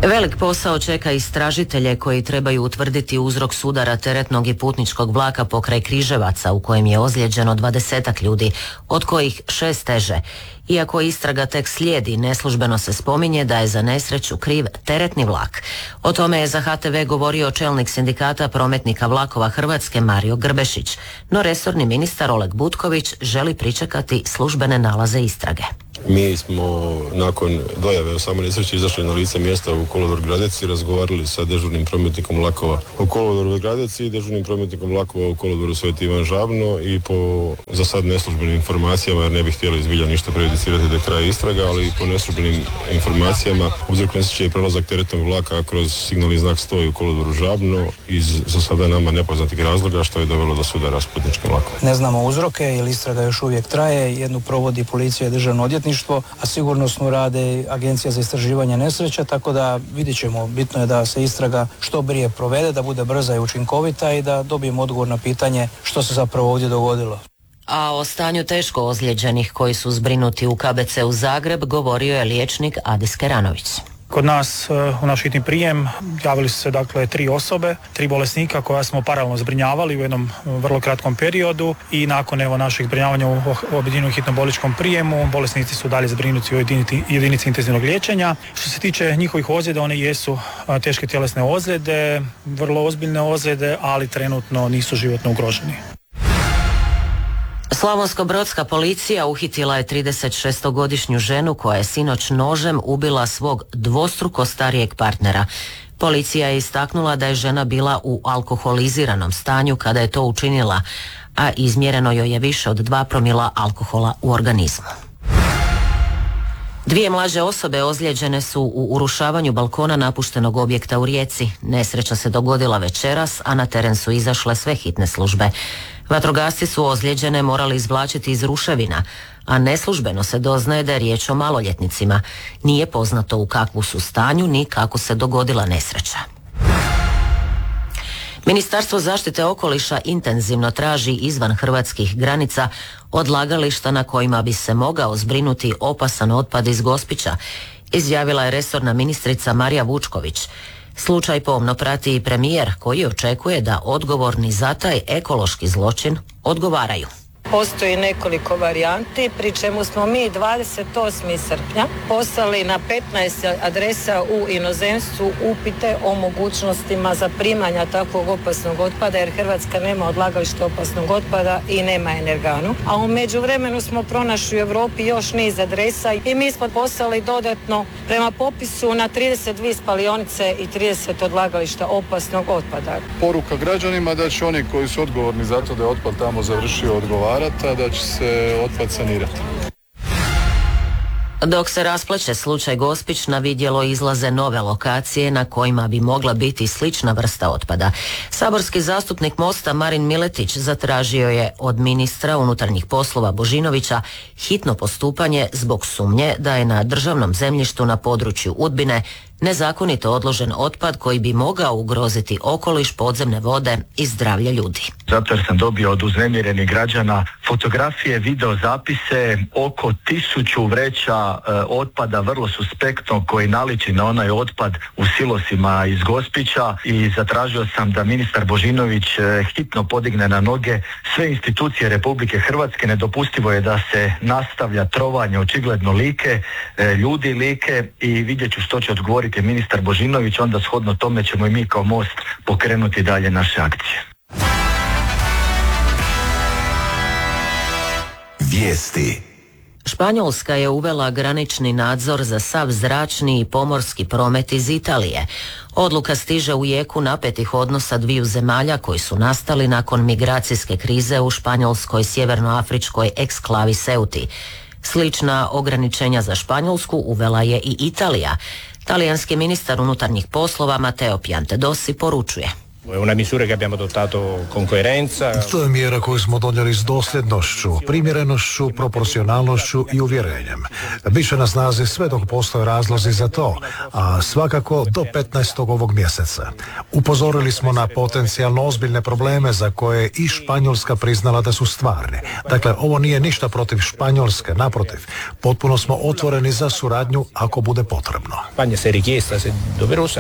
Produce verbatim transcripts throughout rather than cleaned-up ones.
Velik posao čeka istražitelje koji trebaju utvrditi uzrok sudara teretnog i putničkog vlaka pokraj Križevaca u kojem je ozlijeđeno dvadesetak ljudi, od kojih šest teže. Iako istraga tek slijedi, neslužbeno se spominje da je za nesreću kriv teretni vlak. O tome je za H T V govorio čelnik sindikata prometnika vlakova Hrvatske Mario Grbešić, no resorni ministar Oleg Butković želi pričekati službene nalaze istrage. Mi smo nakon dojave o samoj nesreći izašli na lice mjesta u kolodvor Gradec i razgovarali sa dežurnim prometnikom vlakova u kolodvoru Gradec i dežurnim prometnikom vlakova u kolodvoru Sveti Ivan Žabno i po za sad neslužbenim informacijama, jer ne bih htjeli zbilja ništa prejudicirati do kraja istraga, ali po neslužbenim informacijama uzrok nesreće je prelazak teretnog vlaka kroz signalni znak sto u kolodvoru Žabno iz za sada nama nepoznatih razloga što je dovelo do sudara s putničkim vlakom. Ne znamo uzroke jer istraga još uvijek traje, jednu provodi policija i državno odvjetništvo, a sigurnosno rade Agencija za istraživanje nesreća, tako da vidjet ćemo. Bitno je da se istraga što prije provede, da bude brza i učinkovita i da dobijemo odgovor na pitanje što se zapravo ovdje dogodilo. A o stanju teško ozlijeđenih koji su zbrinuti u K B C u Zagreb govorio je liječnik Adis Keranović. Kod nas u naš hitni prijem javili su se dakle tri osobe, tri bolesnika koja smo paralelno zbrinjavali u jednom vrlo kratkom periodu i nakon evo našeg zbrinjavanja u objedinjenom hitnom bolničkom prijemu bolesnici su dalje zbrinuti u jedinici, jedinici intenzivnog liječenja. Što se tiče njihovih ozljeda, one jesu teške tjelesne ozljede, vrlo ozbiljne ozljede, ali trenutno nisu životno ugroženi. Slavonsko-brodska policija uhitila je tridesetšestogodišnju ženu koja je sinoć nožem ubila svog dvostruko starijeg partnera. Policija je istaknula da je žena bila u alkoholiziranom stanju kada je to učinila, a izmjereno joj je više od dva promila alkohola u organizmu. Dvije mlađe osobe ozlijeđene su u urušavanju balkona napuštenog objekta u Rijeci. Nesreća se dogodila večeras, a na teren su izašle sve hitne službe. Vatrogasci su ozlijeđene morali izvlačiti iz ruševina, a neslužbeno se doznaje da je riječ o maloljetnicima. Nije poznato u kakvu su stanju ni kako se dogodila nesreća. Ministarstvo zaštite okoliša intenzivno traži izvan hrvatskih granica odlagališta na kojima bi se mogao zbrinuti opasan otpad iz Gospića, izjavila je resorna ministrica Marija Vučković. Slučaj pomno prati i premijer koji očekuje da odgovorni za taj ekološki zločin odgovaraju. Postoji nekoliko varijanti, pri čemu smo mi dvadeset osmog srpnja poslali na petnaest adresa u inozemstvu upite o mogućnostima zaprimanja takvog opasnog otpada, jer Hrvatska nema odlagalište opasnog otpada i nema energanu. A u međuvremenu smo pronašli u Europi još niz adresa i mi smo poslali dodatno prema popisu na trideset dvije spalionice i trideset odlagališta opasnog otpada. Poruka građanima da će oni koji su odgovorni za to da je otpad tamo završio odgovarati, da će se otpad sanirati. Dok se raspleće slučaj Gospić, na vidjelo izlaze nove lokacije na kojima bi mogla biti slična vrsta otpada. Saborski zastupnik Mosta Marin Miletić zatražio je od ministra unutarnjih poslova Božinovića hitno postupanje zbog sumnje da je na državnom zemljištu na području Udbine nezakonito odložen otpad koji bi mogao ugroziti okoliš, podzemne vode i zdravlje ljudi. Zato jer sam dobio od uznemirenih građana fotografije, video zapise, oko tisuću vreća e, otpada vrlo suspektno koji naliči na onaj otpad u silosima iz Gospića i zatražio sam da ministar Božinović e, hitno podigne na noge sve institucije Republike Hrvatske. Nedopustivo je da se nastavlja trovanje očigledno Like, e, ljudi Like i vidjet ću što će odgovoriti ministar Božinović, onda shodno tome ćemo i mi kao Most pokrenuti dalje naše akcije. Vijesti. Španjolska je uvela granični nadzor za sav zračni i pomorski promet iz Italije. Odluka stiže u jeku napetih odnosa dviju zemalja koji su nastali nakon migracijske krize u španjolskoj sjevernoafričkoj eksklavi Ceuti. Slična ograničenja za Španjolsku uvela je i Italija. Talijanski ministar unutarnjih poslova Matteo Piantedosi poručuje. È una misura che abbiamo adottato con coerenza. To je mjera koju smo donijeli s dosljednošću, primjerenošću, proporcionalnošću i uvjerenjem. Biće na snazi sve dok postoje razlozi za to, a svakako do petnaestog ovog mjeseca. Upozorili smo na potencijalno ozbiljne probleme za koje je i Španjolska priznala da su stvarni. Dakle, ovo nije ništa protiv Španjolske, naprotiv. Potpuno smo otvoreni za suradnju ako bude potrebno. Spagna se richiesta, se doverosa.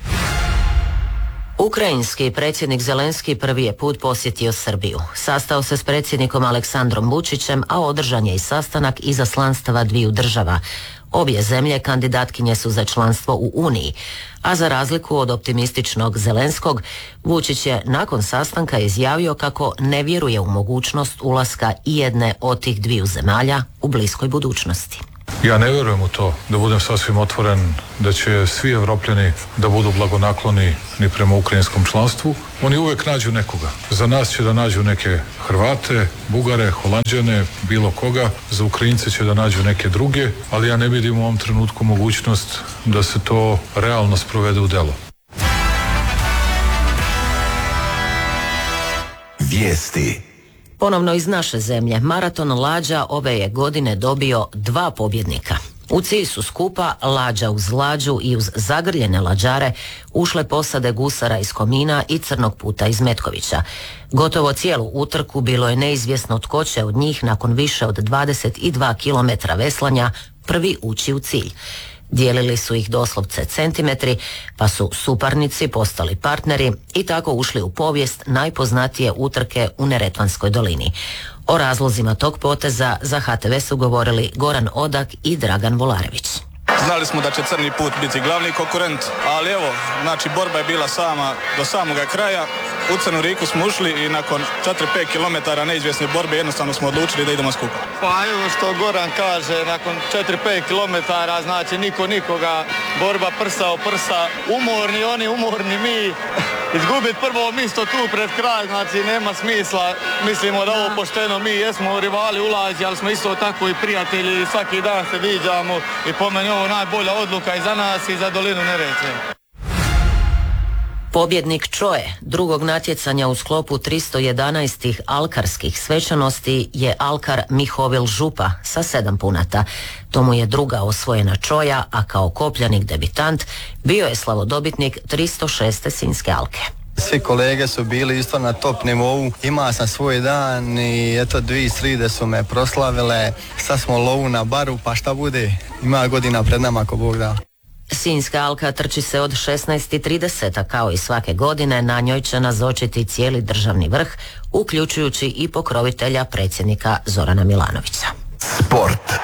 Ukrajinski predsjednik Zelenski prvi je put posjetio Srbiju. Sastao se s predsjednikom Aleksandrom Vučićem, a održan je i sastanak izaslanstava dviju država. Obje zemlje kandidatkinje su za članstvo u Uniji, a za razliku od optimističnog Zelenskog, Vučić je nakon sastanka izjavio kako ne vjeruje u mogućnost ulaska ijedne od tih dviju zemalja u bliskoj budućnosti. Ja ne vjerujem u to, da budem sasvim otvoren, da će svi Evropljani da budu blagonakloni ni prema ukrajinskom članstvu. Oni uvijek nađu nekoga. Za nas će da nađu neke Hrvate, Bugare, Holanđane, bilo koga. Za Ukrajince će da nađu neke druge, ali ja ne vidim u ovom trenutku mogućnost da se to realno sprovede u delo. Vijesti. Ponovno iz naše zemlje, maraton lađa ove je godine dobio dva pobjednika. U cilj su skupa lađa uz lađu i uz zagrljene lađare ušle posade gusara iz Komina i Crnog puta iz Metkovića. Gotovo cijelu utrku bilo je neizvjesno tko će od njih nakon više od dvadeset dva kilometra veslanja prvi ući u cilj. Dijelili su ih doslovce centimetri, pa su suparnici postali partneri i tako ušli u povijest najpoznatije utrke u Neretvanskoj dolini. O razlozima tog poteza za H T V su govorili Goran Odak i Dragan Volarević. Znali smo da će Crni put biti glavni konkurent, ali evo, znači borba je bila sama do samoga kraja. U Crnu Riku smo ušli i nakon četiri pet kilometara neizvjesne borbe jednostavno smo odlučili da idemo skupa. Pa evo što Goran kaže, nakon četiri pet kilometara, znači niko nikoga, borba prsa o prsa, umorni oni, umorni mi. Izgubiti prvo mjesto tu pred kraj, znači nema smisla. Mislimo da ovo pošteno, mi jesmo rivali u lađi, ali smo isto tako i prijatelji, svaki dan se viđamo i po meni ovo najbolja odluka i za nas i za dolinu Neretve. Pobjednik Čoje drugog natjecanja u sklopu tristo jedanaest alkarskih svečanosti je alkar Mihovil Župa sa sedam punata. To mu je druga osvojena Čoja, a kao kopljanik debitant bio je slavodobitnik tristo šeste Sinjske alke. Svi kolege su bili isto na top nivou, ima sam svoj dan i eto dvije sride su me proslavile, sad smo lovu na baru, pa šta bude, ima godina pred nama ako Bog da. Sinjska alka trči se od šesnaest i trideset, a kao i svake godine na njoj će nazočiti cijeli državni vrh, uključujući i pokrovitelja predsjednika Zorana Milanovića. Sport.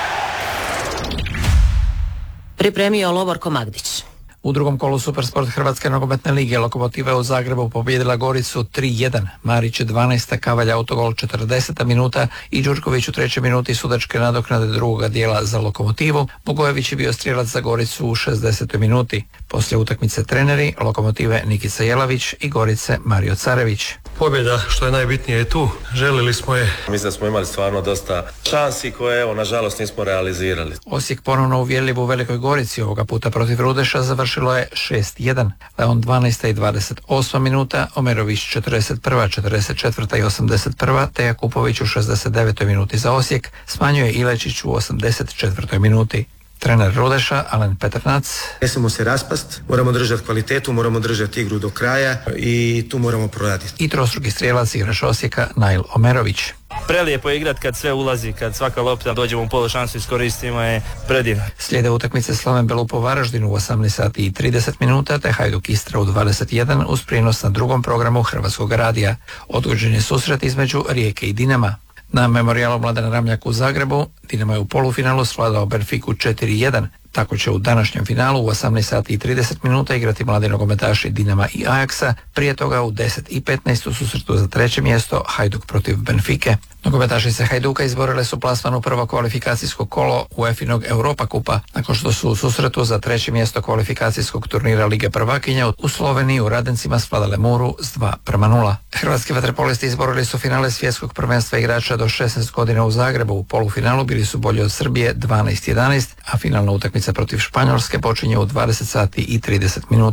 Pripremio Lovorko Magdić. U drugom kolu Supersport Hrvatske nogometne lige Lokomotiva je u Zagrebu pobijedila Goricu tri jedan. Marić dvanaesta, Kavalj autogol četrdeseta minuta i Đurković u trećoj minuti sudačke nadoknade drugoga dijela za Lokomotivu. Bogojević je bio strijelac za Goricu u šezdesetoj minuti. Poslije utakmice treneri Lokomotive Nikica Jelavić i Gorice Mario Carević. Pobjeda, što je najbitnije, je tu. Želili smo je. Mislim da smo imali stvarno dosta šansi koje, evo, nažalost nismo realizirali. Osijek ponovno uvjerljiv u Velikoj Gorici, ovoga puta protiv Rudeša završilo je šest jedan. Leon dvanaesta i dvadeset osma minuta, Omerović četrdeset prva, četrdeset četvrta i osamdeset prva, te Jakupović u šezdeset devetoj minuti za Osijek, smanjuje Ilečić u osamdeset četvrtoj minuti. Trener Rudeša, Alen Petrnac. Ne smijemo se raspast, moramo držati kvalitetu, moramo držati igru do kraja i tu moramo proraditi. I trostruki strijelac igrač Osijeka, Nail Omerović. Prelijepo je igrat kad sve ulazi, kad svaka lopta dođemo u polu šansu iskoristimo je predivno. Slijede utakmice Slaven Belupo Varaždin u osamnaest sati i trideset minuta te Hajduk Istra u dvadeset jedan uz prijenos na drugom programu Hrvatskog radija. Odgođen je susret između Rijeke i Dinama. Na memorijalu Mladena Ramljaka u Zagrebu Dinamo je u polufinalu svladao Benfiku četiri jedan. Tako će u današnjem finalu u osamnaest sati i trideset minuta igrati mladi nogometaši Dinama i Ajaksa, prije toga u deset i petnaest u susretu za treće mjesto Hajduk protiv Benfike. Nogometašice Hajduka izborile su plasman u prvo kvalifikacijsko kolo UEFA-inog Europa kupa, nakon što su u susretu za treće mjesto kvalifikacijskog turnira Lige prvakinja u Sloveniji u Radencima svladale Muru s dva prema nula. Hrvatski vaterpolisti izborili su finale svjetskog prvenstva igrača do šesnaest godina u Zagrebu. U polufinalu bili su bolji od Srbije dvanaest jedanaest, a finalna utakmica protiv Španjolske počinje u dvadeset sati i trideset minuta.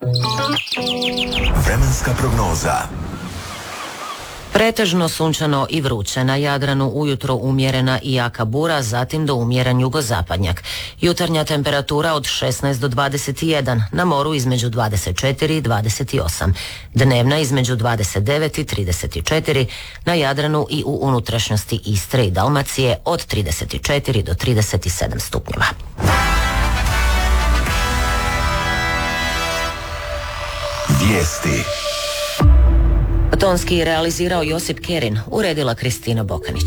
Vremenska prognoza. Pretežno sunčano i vruće, na Jadranu ujutro umjerena i jaka bura, zatim do umjeren jugozapadnjak. Jutarnja temperatura od šesnaest do dvadeset jedan, na moru između dvadeset četiri i dvadeset osam. Dnevna između dvadeset devet i trideset četiri, na Jadranu i u unutrašnjosti Istre i Dalmacije od trideset četiri do trideset sedam stupnjeva. Vijesti. Tonski realizirao Josip Kerin, uredila Kristina Bokanić.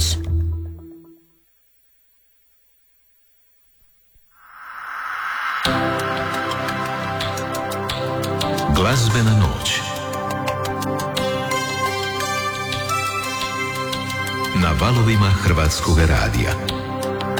Glazbena noć. Na valovima Hrvatskog radija.